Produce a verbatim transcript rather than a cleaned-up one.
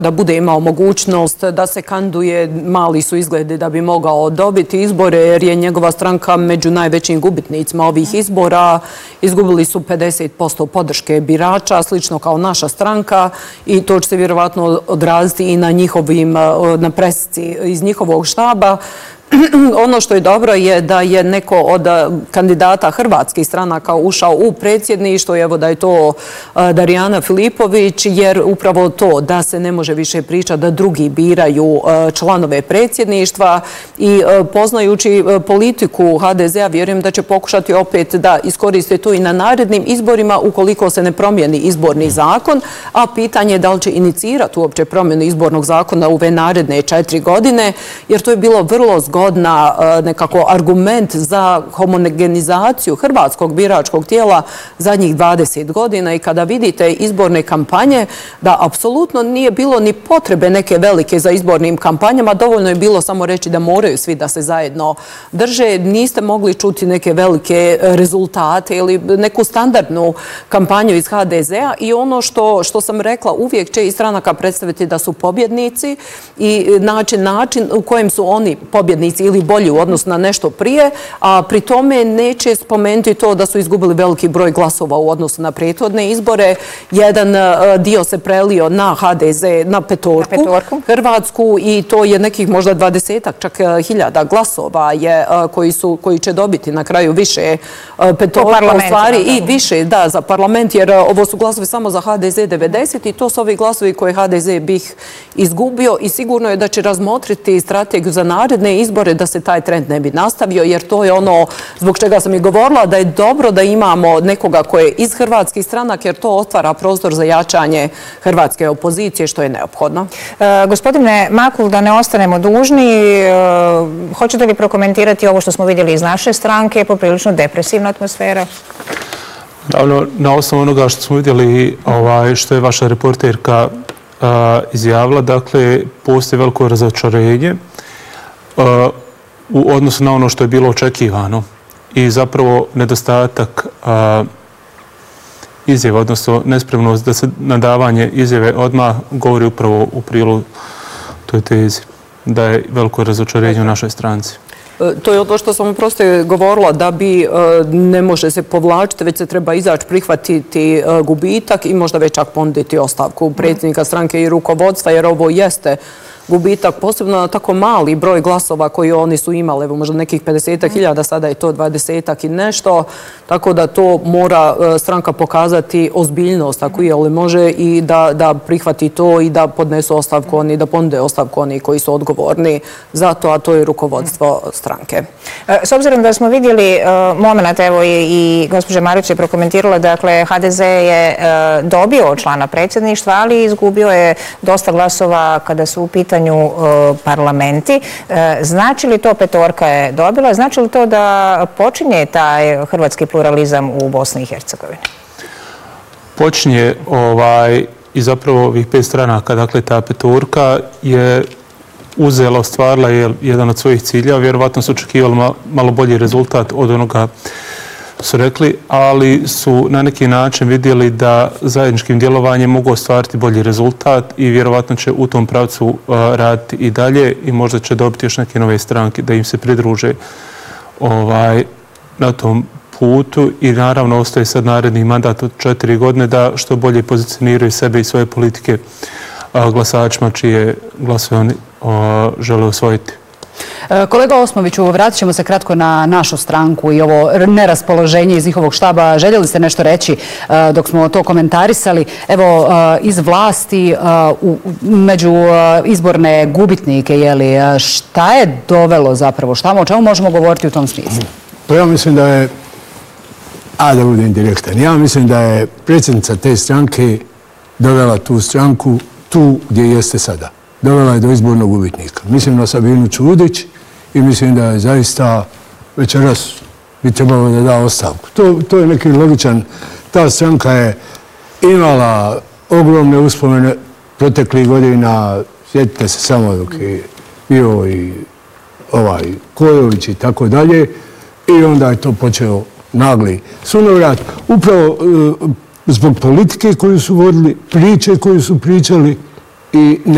da bude imao mogućnost da se kandiduje, mali su izgledi da bi mogao dobiti izbore, jer je njegova stranka među najvećim gubitnicima ovih izbora. Izgubili su pedeset posto podrške birača, slično kao naša stranka, i to će se vjerovatno odraziti i na njihovim, na presci iz njihovog štaba. Ono što je dobro je da je neko od kandidata hrvatskih stranaka ušao u predsjedništvo, evo da je to Darijana Filipović, jer upravo to da se ne može više pričati da drugi biraju članove predsjedništva, i poznajući politiku ha de zea vjerujem da će pokušati opet da iskoriste to i na narednim izborima ukoliko se ne promijeni izborni zakon, a pitanje je da li će inicirati uopće promjenu izbornog zakona u ove naredne četiri godine, jer to je bilo vrlo zgodno na nekako argument za homogenizaciju hrvatskog biračkog tijela zadnjih dvadeset godina, i kada vidite izborne kampanje da apsolutno nije bilo ni potrebe neke velike za izbornim kampanjama, dovoljno je bilo samo reći da moraju svi da se zajedno drže, niste mogli čuti neke velike rezultate ili neku standardnu kampanju iz ha de zea, i ono što, što sam rekla, uvijek će i stranaka predstaviti da su pobjednici i naći način u kojem su oni pobjednici ili bolji u odnosu na nešto prije, a pri tome neće spomenuti to da su izgubili veliki broj glasova u odnosu na prethodne izbore. Jedan dio se prelio na ha de ze, na petorku, na petorku. Hrvatsku, i to je nekih možda dvadesetak, čak hiljada glasova je, koji, su, koji će dobiti na kraju više petorka u stvari i više da, za parlament, jer ovo su glasovi samo za ha de ze devedeset, i to su ovi glasovi koje ha de ze bih izgubio, i sigurno je da će razmotriti strategiju za naredne izbore da se taj trend ne bi nastavio, jer to je ono zbog čega sam i govorila da je dobro da imamo nekoga koje je iz hrvatskih stranaka, jer to otvara prostor za jačanje hrvatske opozicije, što je neophodno. E, gospodine Makul, da ne ostanemo dužni, e, hoćete li prokomentirati ovo što smo vidjeli iz naše stranke, poprilično depresivna atmosfera? Naravno, na osnovu onoga što smo vidjeli, ovaj, što je vaša reporterka a, izjavila, dakle, postoji veliko razočarenje u odnosu na ono što je bilo očekivano i zapravo nedostatak izjave, odnosno nespremnost da se nadavanje izjave odmah govori upravo u prilog toj tezi, da je veliko razočarenje u našoj stranci. To je ono što sam prosto govorila, da bi ne može se povlačiti, već se treba izaći, prihvatiti gubitak i možda već čak ponuditi ostavku predsjednika stranke i rukovodstva, jer ovo jeste gubitak, posebno na tako mali broj glasova koji oni su imali, evo možda nekih pedeset hiljada, sada je to dvadeset i nešto, tako da to mora stranka pokazati ozbiljnost, ako je li može, i da, da prihvati to i da podnesu ostavku oni, da ponude ostavku oni koji su odgovorni za to, a to je rukovodstvo stranke. S obzirom da smo vidjeli moment, evo i, i gospođa Marić je prokomentirala, dakle ha de ze je dobio člana predsjedništva, ali izgubio je dosta glasova kada su u pitanju parlamenti. Znači li to, petorka je dobila, znači li to da počinje taj hrvatski pluralizam u Bosni i Hercegovini? Počinje ovaj, i zapravo ovih pet stranaka, dakle ta petorka je uzela, ostvarila je jedan od svojih cilja, vjerovatno su očekivali malo bolji rezultat od onoga su rekli, ali su na neki način vidjeli da zajedničkim djelovanjem mogu ostvariti bolji rezultat i vjerovatno će u tom pravcu raditi i dalje, i možda će dobiti još neke nove stranke da im se pridruže ovaj, na tom putu, i naravno ostaje sad naredni mandat od četiri godine da što bolje pozicioniraju sebe i svoje politike glasačima čije glasove oni žele osvojiti. Kolega Osmoviću, vratit ćemo se kratko na našu stranku i ovo neraspoloženje iz njihovog štaba. Željeli ste nešto reći dok smo to komentarisali? Evo, iz vlasti među izborne gubitnike, jeli, šta je dovelo zapravo? Šta, o čemu možemo govoriti u tom smislu? Pa ja mislim da je, a da budem direktan, ja mislim da je predsjednica te stranke dovela tu stranku tu gdje jeste sada. Dovela je do izbornog gubitnika. Mislim na Sabinu Čudić i mislim da je zaista večeras bi trebalo da da ostavku. To, to je neki logičan. Ta stranka je imala ogromne uspomene proteklih godina. Sjetite se samo dok je bio i ovaj Kojović i tako dalje. I onda je to počeo nagli sunovrat. Upravo zbog politike koju su vodili, priče koju su pričali i ne